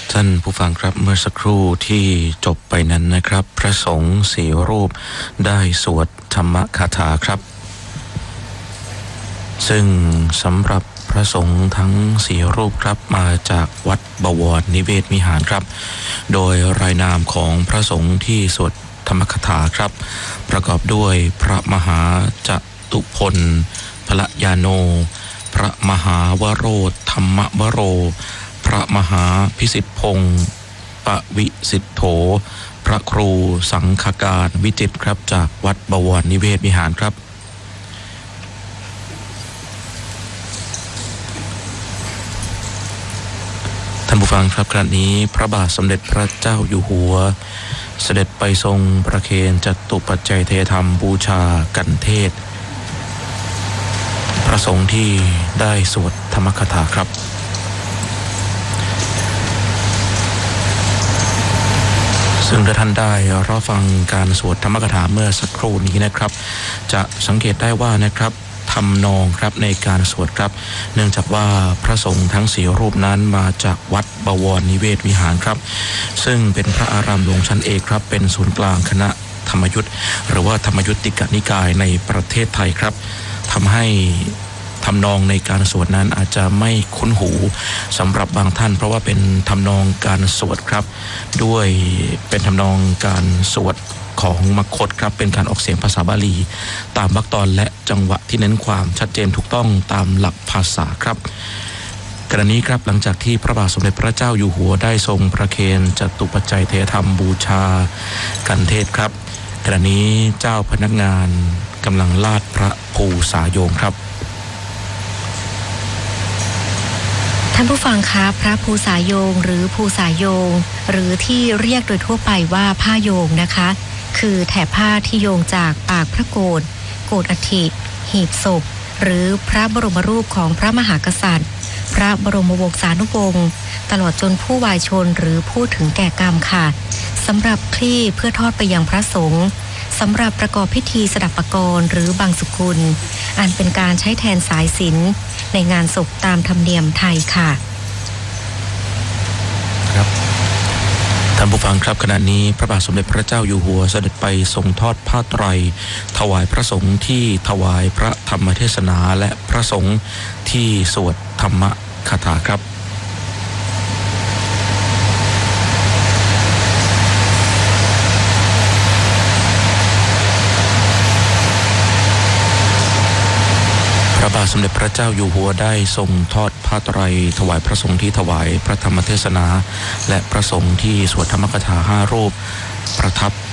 ท่านผู้ฟังครับเมื่อสักครู่ที่จบไปนั้นนะครับพระสงฆ์4 รูปได้สวดธรรมคาถาครับซึ่งสำหรับพระสงฆ์ทั้ง4 รูปครับมาจากวัดบวรนิเวศวิหารครับโดยรายนามของพระสงฆ์ที่สวดธรรมคาถาครับประกอบด้วยพระมหาจตุพลพละยาโนพระมหาวโรธรรมวโรพระมหาพิสิทธิพงศ์ปวิสิทธโธพระครูสังฆการวิจิตรครับจากวัดบวรนิเวศวิหารครับท่านผู้ฟังครับขณะนี้พระบาทสมเด็จพระเจ้าอยู่หัวเสด็จไปทรงประเคนจตุปัจจัยเทธรรมบูชากันเทศพระสงฆ์ที่ได้สวดธรรมคาถาครับซึ่งถ้าท่านได้รับฟังการสวดธรรมคาถาเมื่อสักครู่นี้นะครับจะสังเกตได้ว่านะครับทำนองครับในการสวดครับเนื่องจากว่าพระสงฆ์ทั้ง4 รูปนั้นมาจากวัดบวรนิเวศวิหารครับซึ่งเป็นพระอารามหลวงชั้นเอกครับเป็นศูนย์กลางคณะธรรมยุทธหรือว่าธรรมยุติกนิกายในประเทศไทยครับทำให้ทำนองในการสวดนั้นอาจจะไม่คุ้นหูสำหรับบางท่านเพราะว่าเป็นทำนองการสวดครับด้วยเป็นทำนองการสวดของมคธครับเป็นการออกเสียงภาษาบาลีตามวรรคตอนและจังหวะที่เน้นความชัดเจนถูกต้องตามหลักภาษาครับกรณีครับหลังจากที่พระบาทสมเด็จพระเจ้าอยู่หัวได้ทรงประเคนจตุปัจจัยเทธรรมบูชากันเทศครับกรณีเจ้าพนักงานกำลังลาดพระภูษาโยงครับท่านผู้ฟังคะพระภูษาโยงหรือภูษาโยงหรือที่เรียกโดยทั่วไปว่าผ้าโยงนะคะคือแถบผ้าที่โยงจากปากพระโกฐโกฐอัฐิหีบศพหรือพระบรมรูปของพระมหากษัตริย์พระบรมวงศานุวงศ์ตลอดจนผู้วายชนหรือผู้ถึงแก่กรรมค่ะสำหรับคลี่เพื่อทอดไปยังพระสงฆ์สำหรับประกอบพิธีสดับปกรณ์หรือบางสกุลอันเป็นการใช้แทนสายสิญจน์ในงานศพตามธรรมเนียมไทยค่ะครับท่านผู้ฟังครับขณะนี้พระบาทสมเด็จพระเจ้าอยู่หัวเสด็จไปทรงทอดผ้าไตรถวายพระสงฆ์ที่ถวายพระธรรมเทศนาและพระสงฆ์ที่สวดธรรมคาถาครับพระบาทสมเด็จพระเจ้าอยู่หัวได้ทรงทอดผ้าไตรถวายพระสงฆ์ที่ถวายพระธรรมเทศนาและพระสงฆ์ที่สวดธรรมคาถา5 รูปประทับ